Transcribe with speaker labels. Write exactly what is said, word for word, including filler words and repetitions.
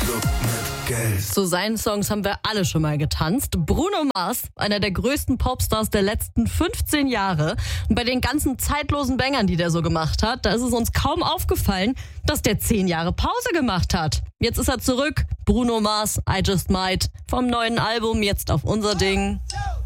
Speaker 1: Club mit Geld.
Speaker 2: Zu seinen Songs haben wir alle schon mal getanzt. Bruno Mars, einer der größten Popstars der letzten fünfzehn Jahre. Und bei den ganzen zeitlosen Bangern, die der so gemacht hat, da ist es uns kaum aufgefallen, dass der zehn Jahre Pause gemacht hat. Jetzt ist er zurück. Bruno Mars, I Just Might. Vom neuen Album jetzt auf unser Ding.